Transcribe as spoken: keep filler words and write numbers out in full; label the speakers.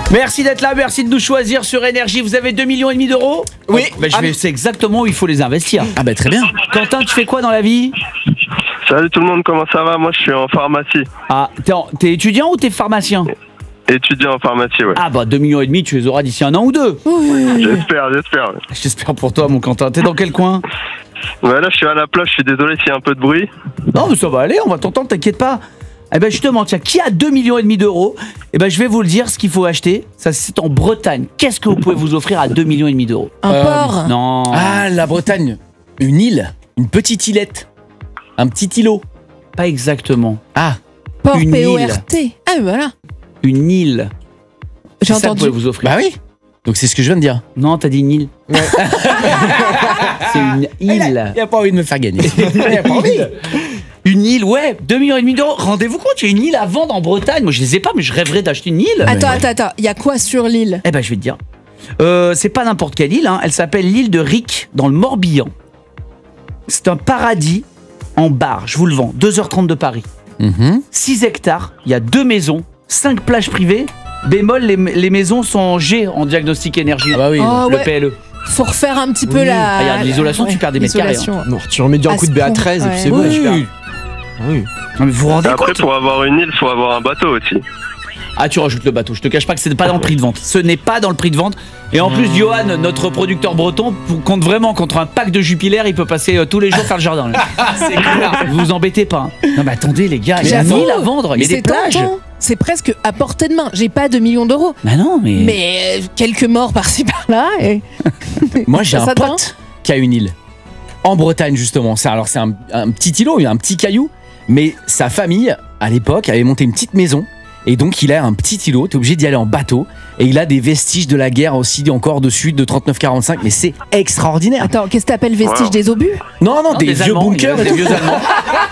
Speaker 1: Merci d'être là, merci de nous choisir sur Énergie. Vous avez deux millions et demi d'euros ?
Speaker 2: Oui.
Speaker 1: Oh, bah, je vais, c'est exactement où il faut les investir.
Speaker 2: Ah bah très bien.
Speaker 1: Quentin, tu fais quoi dans la vie ?
Speaker 3: Salut tout le monde, comment ça va? Moi je suis en pharmacie.
Speaker 1: Ah, t'es, en- t'es étudiant ou t'es pharmacien ?
Speaker 3: Étudiant en pharmacie, ouais.
Speaker 1: Ah bah deux millions et demi, tu les auras d'ici un an ou deux.
Speaker 3: J'espère, j'espère. ouais.
Speaker 1: J'espère pour toi mon Quentin. T'es dans quel coin ?
Speaker 3: Ouais, là je suis à la plage, je suis désolé s'il y a un peu de bruit.
Speaker 1: Non mais ça va aller, on va t'entendre, t'inquiète pas. Eh ben justement, tiens, qui a deux millions et demi d'euros ? Eh ben je vais vous le dire, ce qu'il faut acheter, ça c'est en Bretagne. Qu'est-ce que vous pouvez vous offrir à deux millions et demi d'euros ?
Speaker 4: Un
Speaker 2: Euh,
Speaker 4: porc.
Speaker 1: Non.
Speaker 2: Ah, la Bretagne. Une île. Une petite îlette. Un petit îlot.
Speaker 1: Pas exactement.
Speaker 2: Ah.
Speaker 4: Porc
Speaker 1: une
Speaker 4: P O R T. Ah oui, voilà.
Speaker 1: Une île.
Speaker 4: J'ai
Speaker 1: C'est ça que vous
Speaker 4: entendu.
Speaker 1: pouvez vous offrir.
Speaker 2: Bah oui. Donc c'est ce que je viens de dire.
Speaker 1: Non, t'as dit une île. C'est une île.
Speaker 2: Il a pas envie de me faire gagner. Il a pas envie.
Speaker 1: Une île, ouais, deux millions et demi d'euros. Rendez-vous compte, il y a une île à vendre en Bretagne. Moi, je les ai pas, mais je rêverais d'acheter une île.
Speaker 4: Attends, attends, attends. Il y a quoi sur l'île ?
Speaker 1: Eh ben, je vais te dire. Euh, c'est pas n'importe quelle île, hein. Elle s'appelle l'île de Ric, dans le Morbihan. C'est un paradis en bar, je vous le vends. deux heures trente de Paris.
Speaker 2: Mhm.
Speaker 1: six hectares, il y a deux maisons, cinq plages privées. Bémol, les, les maisons sont en G en diagnostic énergie.
Speaker 2: Ah bah oui.
Speaker 4: Oh,
Speaker 1: le
Speaker 4: ouais.
Speaker 1: P L E.
Speaker 4: Faut refaire un petit peu
Speaker 5: Oui.
Speaker 4: la.
Speaker 1: Ah, regarde, l'isolation, tu perds des mètres carrés,
Speaker 4: l'isolation.
Speaker 5: Non, tu remets bien un
Speaker 4: À
Speaker 5: coup de
Speaker 4: ce
Speaker 5: B A
Speaker 4: point,
Speaker 5: treize et puis c'est
Speaker 4: ouais.
Speaker 5: bon.
Speaker 2: Oui.
Speaker 5: super. Oui.
Speaker 1: Non, mais vous vous rendez
Speaker 3: Après,
Speaker 1: compte ?
Speaker 3: pour avoir une île, faut avoir un bateau aussi.
Speaker 1: Ah, tu rajoutes le bateau. Je te cache pas que c'est pas dans le prix de vente. Ce n'est pas dans le prix de vente. Et en plus, Johan, notre producteur breton, compte vraiment contre un pack de Jupiler. Il peut passer euh, tous les jours faire le jardin. là.
Speaker 2: C'est clair.
Speaker 1: Vous vous embêtez pas. hein. Non, mais attendez, les gars, il y a
Speaker 4: J'avoue.
Speaker 1: une île à vendre. Il y a
Speaker 4: C'est
Speaker 1: des plages.
Speaker 4: tentant. C'est presque à portée de main. J'ai pas deux millions d'euros.
Speaker 1: Bah non, mais.
Speaker 4: Mais euh, quelques morts par-ci par-là. Et...
Speaker 2: Moi j'ai
Speaker 4: Ça
Speaker 2: un
Speaker 4: s'attend.
Speaker 2: pote qui a une île. En Bretagne justement. C'est, alors c'est un, un petit îlot, il y a un petit caillou. Mais sa famille, à l'époque, avait monté une petite maison. Et donc il a un petit îlot, t'es obligé d'y aller en bateau. Et il a des vestiges de la guerre aussi encore dessus, de trente-neuf quarante-cinq. Mais c'est extraordinaire.
Speaker 4: Attends, qu'est-ce que t'appelles vestige
Speaker 3: Wow.
Speaker 4: des obus ?
Speaker 2: Non, non,
Speaker 1: Non,
Speaker 2: des, vieux
Speaker 1: Allemands,
Speaker 2: bunkers.
Speaker 1: il y a des vieux Allemands.